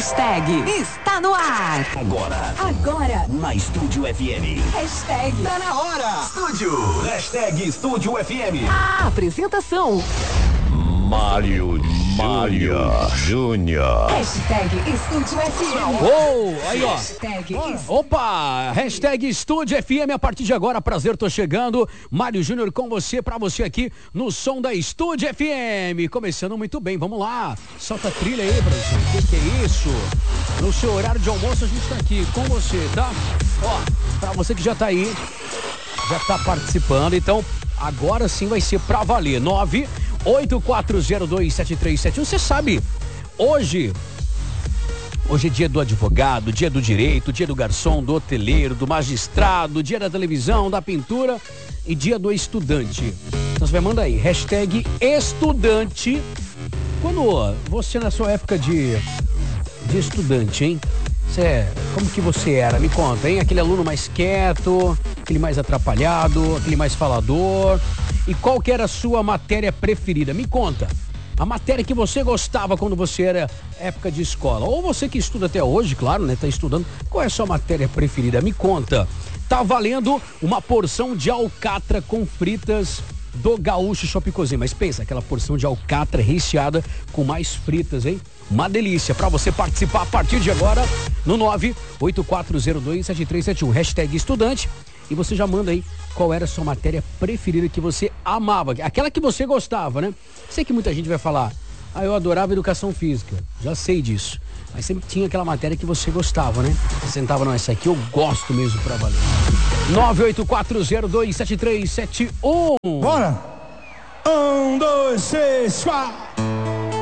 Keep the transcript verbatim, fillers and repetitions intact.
Hashtag está no ar. Agora. Agora. Na Estúdio F M. Hashtag tá na hora. Estúdio. Hashtag Estúdio F M. A apresentação. Mário, Mário Júnior. Hashtag Estúdio F M. Oh, aí ó. Hashtag Opa, hashtag Estúdio F M, a partir de agora, prazer, tô chegando. Mário Júnior com você, pra você aqui no som da Estúdio F M. Começando muito bem, vamos lá. Solta a trilha aí, Brasil. O que, que é isso? No seu horário de almoço a gente tá aqui com você, tá? Ó, pra você que já tá aí, já tá participando, então agora sim vai ser pra valer. nove oito quatro zero dois sete três sete um. Você sabe, hoje Hoje é dia do advogado, dia do direito, dia do garçom, do hoteleiro, do magistrado, dia da televisão, da pintura e dia do estudante. Então você vai mandar aí, hashtag estudante. Quando você na sua época de, de estudante, hein? Você, como que você era? Me conta, hein? Aquele aluno mais quieto, aquele mais atrapalhado, aquele mais falador. E qual que era a sua matéria preferida? Me conta. A matéria que você gostava quando você era época de escola. Ou você que estuda até hoje, claro, né? Tá estudando. Qual é a sua matéria preferida? Me conta. Tá valendo uma porção de alcatra com fritas do Gaúcho Shopping Cozinha. Mas pensa, aquela porção de alcatra recheada com mais fritas, hein? Uma delícia. Pra você participar a partir de agora no nove oito quatro zero dois sete três sete um. Hashtag estudante. E você já manda aí qual era a sua matéria preferida que você amava. Aquela que você gostava, né? Sei que muita gente vai falar, ah, eu adorava educação física. Já sei disso. Mas sempre tinha aquela matéria que você gostava, né? Você sentava, não, essa aqui eu gosto mesmo pra valer. nove oito quatro zero dois sete três sete um. Bora! Um, dois, três, quatro.